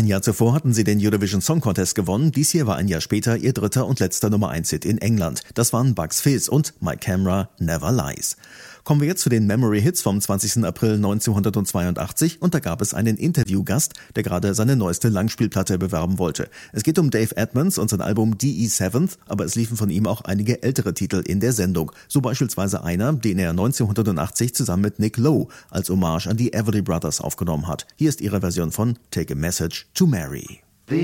Ein Jahr zuvor hatten sie den Eurovision Song Contest gewonnen. Dies hier war ein Jahr später ihr dritter und letzter Nummer-1-Hit in England. Das waren Bugs Fizz und My Camera Never Lies. Kommen wir jetzt zu den Memory Hits vom 20. April 1982 und da gab es einen Interviewgast, der gerade seine neueste Langspielplatte bewerben wollte. Es geht um Dave Edmunds und sein Album DE7th, aber es liefen von ihm auch einige ältere Titel in der Sendung. So beispielsweise einer, den er 1980 zusammen mit Nick Lowe als Hommage an die Everly Brothers aufgenommen hat. Hier ist ihre Version von Take a Message to Mary.